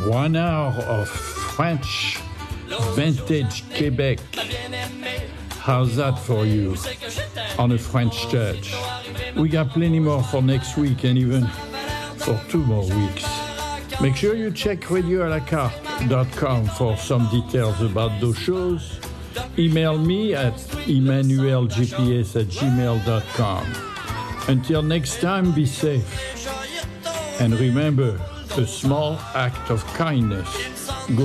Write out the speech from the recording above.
1 hour of French vintage Quebec. How's that for you on a French church? We got plenty more for next week and even for 2 more weeks. Make sure you check radioalacarte.com for some details about those shows. Email me at emmanuelgps@gmail.com. Until next time, be safe. And remember, a small act of kindness